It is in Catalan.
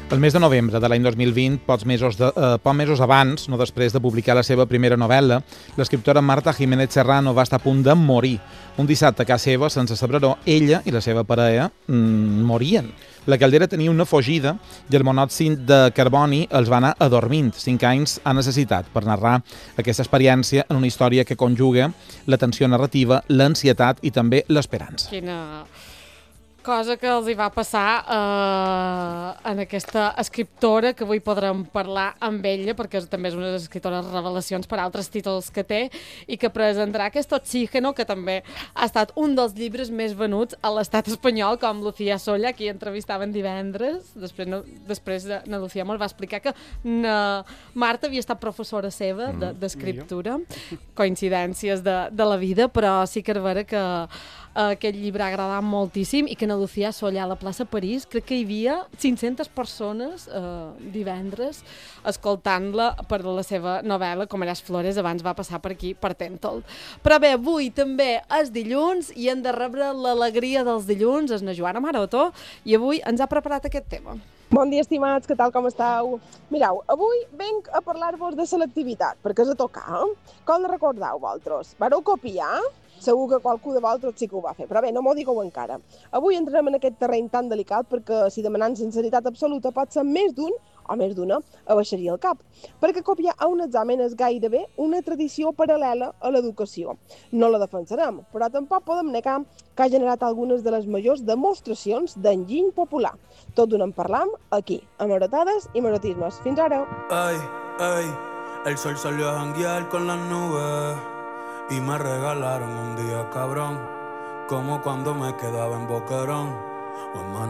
El mes de novembre de l'any 2020, pocs mesos abans, no després de publicar la seva primera novel·la, l'escriptora Marta Jiménez Serrano va estar a punt de morir. Un dissabte a casa seva, sense saber-ho, ella i la seva parella morien. La caldera tenia una fugida i el monòxid de carboni els va anar adormint. 5 anys ha necessitat per narrar aquesta experiència en una història que conjuga la tensió narrativa, l'ansietat i també l'esperança. Quina cosa que els hi va passar en aquesta escriptora, que avui podrem parlar amb ella, perquè també és una de les escriptores revelacions per altres títols que té, i que presentarà aquest Oxígeno, que també ha estat un dels llibres més venuts a l'estat espanyol, com Lucía Solla, qui entrevistaven divendres. Després na Lucía ens va explicar que Marta havia estat professora seva d'escriptura, coincidències de la vida, però sí que és vera que aquest llibre ha agradat moltíssim i que na Lucía Solla a la plaça París crec que hi havia 500 persones divendres escoltant-la per la seva novel·la Comeràs Flores, abans va passar per aquí per Tèntol. Però bé, avui també és dilluns i hem de rebre l'alegria dels dilluns, és na Joana Maroto, i avui ens ha preparat aquest tema. Bon dia, estimats, què tal, com esteu? Mireu, avui venc a parlar-vos de selectivitat, perquè és a tocar. Com la recordeu, vosaltres? Vareu copiar? Segur que qualcú de vosaltres sí que ho va fer, però bé, no m'ho digueu encara. Avui entrem en aquest terreny tan delicat perquè, si demanant sinceritat absoluta, pot ser més d'un o més d'una, abaixaria el cap. Perquè copiar a un examen és gairebé una tradició paral·lela a l'educació. No la defensarem, però tampoc podem negar que ha generat algunes de les majors demostracions d'enginy popular. Tot d'on en parlam aquí, a Marotades i Marotismes. Fins ara! Ay, ay, el sol salió a janguear con las nubes y me regalaron un día cabrón, como cuando me quedaba en Boquerón.